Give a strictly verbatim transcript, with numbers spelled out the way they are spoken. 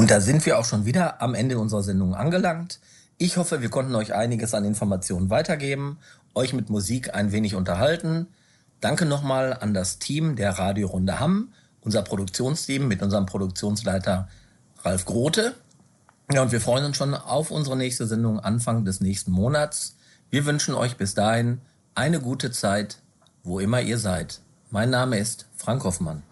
Und da sind wir auch schon wieder am Ende unserer Sendung angelangt. Ich hoffe, wir konnten euch einiges an Informationen weitergeben, euch mit Musik ein wenig unterhalten. Danke nochmal an das Team der Radiorunde Hamm, unser Produktionsteam mit unserem Produktionsleiter Ralf Grote. Ja, und wir freuen uns schon auf unsere nächste Sendung Anfang des nächsten Monats. Wir wünschen euch bis dahin eine gute Zeit, wo immer ihr seid. Mein Name ist Frank Hoffmann.